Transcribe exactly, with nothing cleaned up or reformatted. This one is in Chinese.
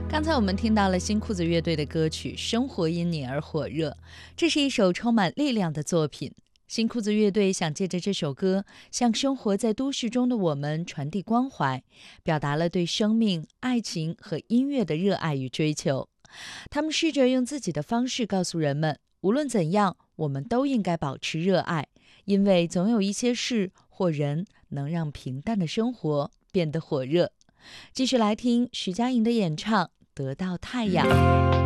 刚才我们听到了新裤子乐队的歌曲《生活因你而火热》，这是一首充满力量的作品。新裤子乐队想借着这首歌，向生活在都市中的我们传递关怀，表达了对生命、爱情和音乐的热爱与追求。他们试着用自己的方式告诉人们，无论怎样，我们都应该保持热爱，因为总有一些事或人能让平淡的生活变得火热。继续来听徐佳莹的演唱《得到太阳》。